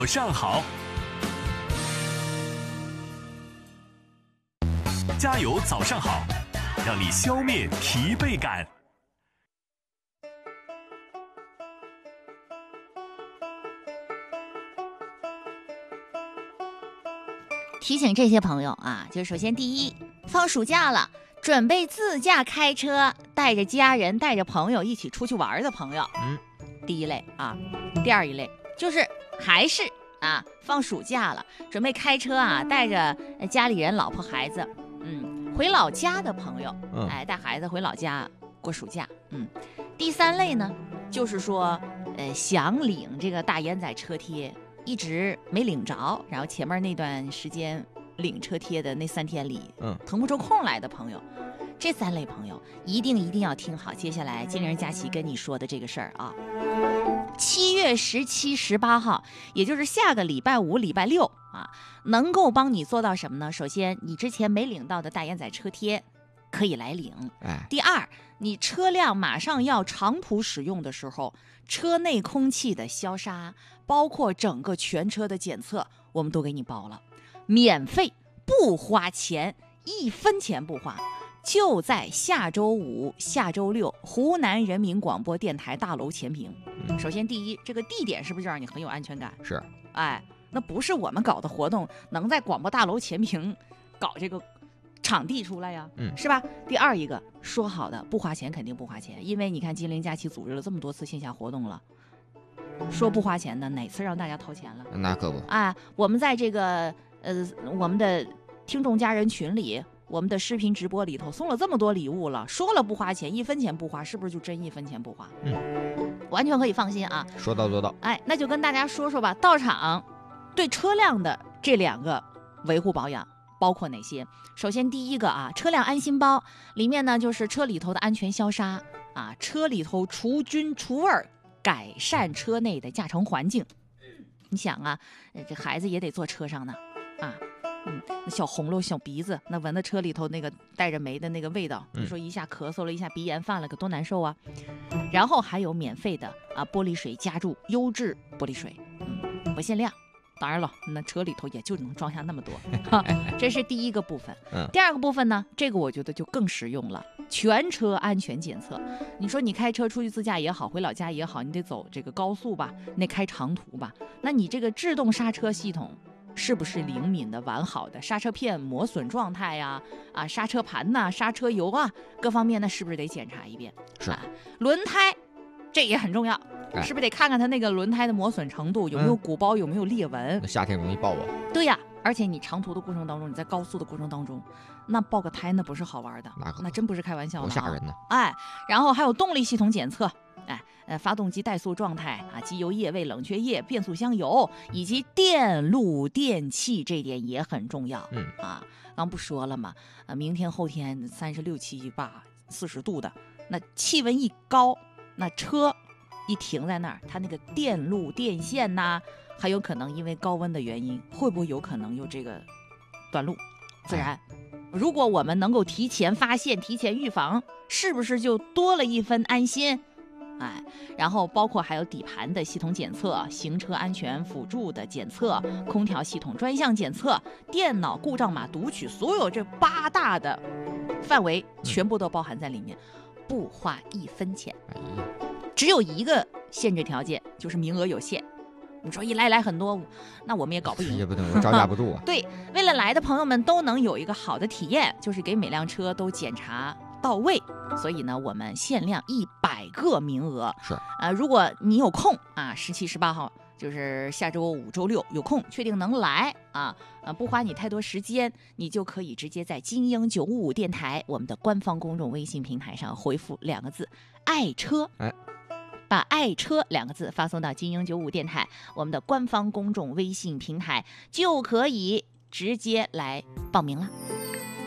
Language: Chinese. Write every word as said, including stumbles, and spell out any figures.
早上好，加油！早上好，让你消灭疲惫感。 提醒这些朋友啊，就首先第一，放暑假了，准备自驾开车，带着家人、带着朋友一起出去玩的朋友，嗯，第一类啊。第二一类就是还是啊，放暑假了，准备开车啊，带着家里人、老婆、孩子，嗯，回老家的朋友，嗯、哎，带孩子回老家过暑假，嗯。第三类呢，就是说，呃，想领这个大烟仔车贴。一直没领着，然后前面那段时间领车贴的那三天里，嗯，腾不出空来的朋友，这三类朋友一定一定要听好接下来金玲佳琪跟你说的这个事儿啊。七月十七、十八号，也就是下个礼拜五、礼拜六啊，能够帮你做到什么呢？首先，你之前没领到的大烟仔车贴可以来领。哎，第二，你车辆马上要长途使用的时候，车内空气的消杀，包括整个全车的检测，我们都给你包了，免费，不花钱，一分钱不花，就在下周五、下周六湖南人民广播电台大楼前屏。嗯、首先，第一，这个地点是不是就让你很有安全感？ 是， 哎，那不是我们搞的活动，能在广播大楼前屏搞这个场地出来呀，嗯，是吧？第二一个说好的不花钱肯定不花钱，因为你看金陵假期组织了这么多次线下活动了，说不花钱的哪次让大家掏钱了？ 那可不啊！我们在这个呃我们的听众家人群里，我们的视频直播里头送了这么多礼物了，说了不花钱，一分钱不花，是不是就真一分钱不花？嗯，完全可以放心啊， 说到做到。 哎，那就跟大家说说吧，到场对车辆的这两个维护保养包括哪些？首先第一个啊，车辆安心包里面呢就是车里头的安全消杀啊，车里头除菌除味儿，改善车内的驾乘环境。你想啊，这孩子也得坐车上呢啊，嗯，那小红楼小鼻子，那闻到车里头那个带着霉的那个味道，你说一下咳嗽了，一下鼻炎犯了，可多难受啊。然后还有免费的啊玻璃水加注，优质玻璃水，嗯，不限量。当然了，那车里头也就能装下那么多，这是第一个部分。嗯、第二个部分呢，这个我觉得就更实用了，全车安全检测。你说你开车出去自驾也好，回老家也好，你得走这个高速吧，你得开长途吧，那你这个制动刹车系统是不是灵敏的、完好的？刹车片磨损状态呀、啊，啊，刹车盘呐、啊、刹车油啊，各方面呢是不是得检查一遍？ 是。 啊、轮胎，这也很重要。是不是得看看它那个轮胎的磨损程度，有没有鼓包，有没有裂纹？ 那夏天容易爆啊。 对呀，而且你长途的过程当中，你在高速的过程当中，那爆个胎那不是好玩的，那真不是开玩笑的， 多吓人呢。 哎，然后还有动力系统检测，哎，呃，发动机怠速状态啊，机油液位、冷却液、变速箱油以及电路电器，这点也很重要。嗯啊，刚不说了吗？呃，明天后天三十六七八四十度的，那气温一高，那车一停在那儿，它那个电路电线呐、啊，还有可能因为高温的原因，会不会有可能有这个短路？自然，如果我们能够提前发现、提前预防，是不是就多了一分安心？哎，然后包括还有底盘的系统检测、行车安全辅助的检测、空调系统专项检测、电脑故障码读取，所有这八大的范围全部都包含在里面，不花一分钱。只有一个限制条件，就是名额有限。你说一来来很多，那我们也搞不赢， 也不能招架不住啊。 对，为了来的朋友们都能有一个好的体验，就是给每辆车都检查到位，所以呢，我们限量一百个名额。 是啊、呃，如果你有空啊，十七、十八号就是下周五、周六有空，确定能来啊，呃，不花你太多时间，你就可以直接在精英九五五电台我们的官方公众微信平台上回复两个字“爱车”。哎。把爱车两个字发送到精英九五电台我们的官方公众微信平台，就可以直接来报名了。